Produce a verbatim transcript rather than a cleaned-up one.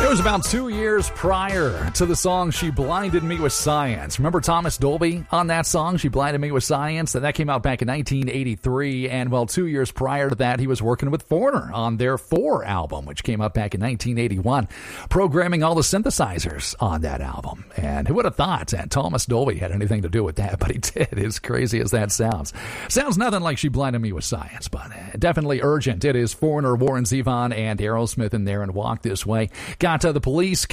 It was about two years prior to the song She Blinded Me With Science. Remember Thomas Dolby on that song, She Blinded Me With Science? That came out back in nineteen eighty-three, and well, two years prior to that, he was working with Foreigner on their Four album, which came out back in nineteen eighty-one, programming all the synthesizers on that album. And who would have thought that Thomas Dolby had anything to do with that? But he did, as crazy as that sounds. Sounds nothing like She Blinded Me With Science, but definitely urgent. It is Foreigner, Warren Zevon, and Aerosmith in there, and Walk This Way. Got to the police